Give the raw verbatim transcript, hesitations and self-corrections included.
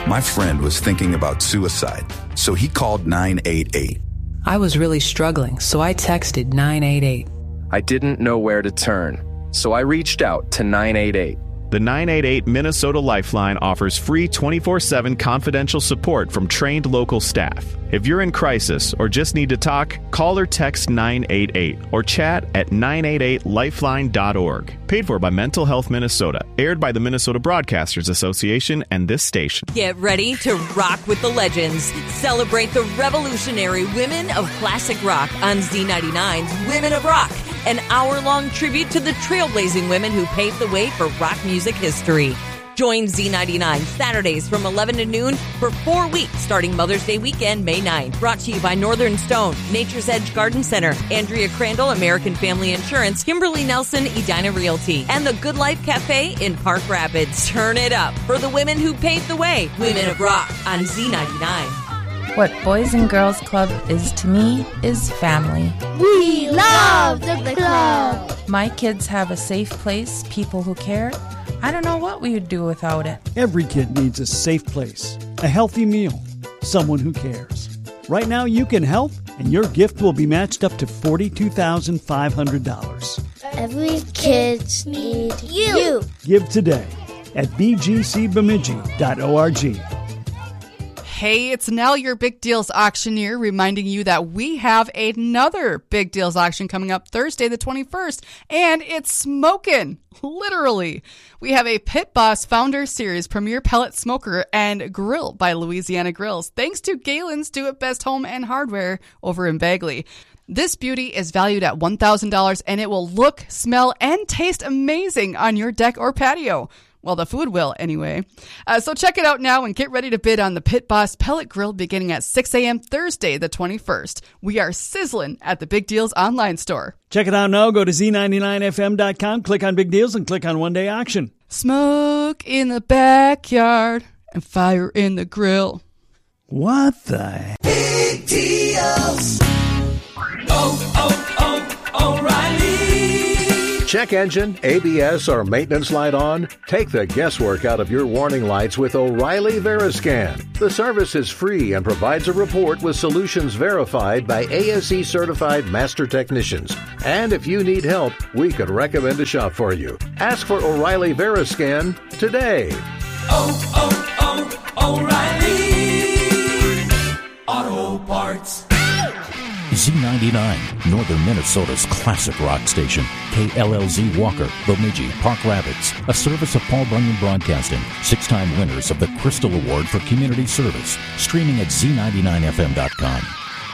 My friend was thinking about suicide, so he called nine eight eight. I was really struggling, so I texted nine eight eight. I didn't know where to turn, so I reached out to nine eight eight. The nine eight eight Minnesota Lifeline offers free twenty-four seven confidential support from trained local staff. If you're in crisis or just need to talk, call or text nine eight eight or chat at nine eight eight lifeline dot org. Paid for by Mental Health Minnesota. Aired by the Minnesota Broadcasters Association and this station. Get ready to rock with the legends. Celebrate the revolutionary women of classic rock on Z ninety-nine's Women of Rock, an hour-long tribute to the trailblazing women who paved the way for rock music history. Join Z ninety-nine Saturdays from eleven to noon for four weeks starting Mother's Day weekend, May ninth. Brought to you by Northern Stone, Nature's Edge Garden Center, Andrea Crandall, American Family Insurance, Kimberly Nelson, Edina Realty, and the Good Life Cafe in Park Rapids. Turn it up for the women who paved the way. Women of Rock on Z ninety-nine. What Boys and Girls Club is to me is family. We love the club. My kids have a safe place, people who care. I don't know what we would do without it. Every kid needs a safe place, a healthy meal, someone who cares. Right now you can help, and your gift will be matched up to forty-two thousand five hundred dollars. Every kid needs you. Give today at b g c bemidji dot org. Hey, it's Nell, your Big Deals auctioneer, reminding you that we have another Big Deals auction coming up Thursday the twenty-first, and it's smoking, literally. We have a Pit Boss Founder Series Premier Pellet Smoker and Grill by Louisiana Grills, thanks to Galen's Do It Best Home and Hardware over in Bagley. This beauty is valued at one thousand dollars, and it will look, smell, and taste amazing on your deck or patio. Well, the food will, anyway. Uh, so check it out now and get ready to bid on the Pit Boss Pellet Grill beginning at six a.m. Thursday the twenty-first. We are sizzling at the Big Deals online store. Check it out now. Go to z ninety-nine f m dot com, click on Big Deals, and click on One Day Auction. Smoke in the backyard and fire in the grill. What the? Big Deals. Oh, oh, oh, O'Reilly. Check engine, A B S, or maintenance light on? Take the guesswork out of your warning lights with O'Reilly Veriscan. The service is free and provides a report with solutions verified by A S E certified master technicians. And if you need help, we could recommend a shop for you. Ask for O'Reilly Veriscan today. Oh, oh, oh, O'Reilly Auto Parts. Z ninety-nine, Northern Minnesota's classic rock station. K L L Z Walker, Bemidji, Park Rapids. A service of Paul Bunyan Broadcasting. Six-time winners of the Crystal Award for Community Service. Streaming at z ninety-nine f m dot com.